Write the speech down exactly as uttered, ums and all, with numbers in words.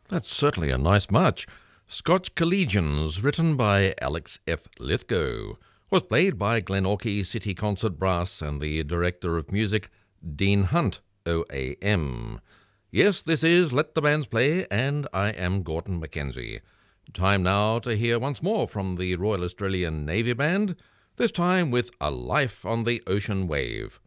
That's certainly a nice march. Scotch Collegians, written by Alex F. Lithgow, was played by Glenorchy City Concert Brass and the Director of Music, Dean Hunt, O A M. Yes, this is Let the Bands Play, and I am Gordon Mackenzie. Time now to hear once more from the Royal Australian Navy Band, this time with A Life on the Ocean Wave.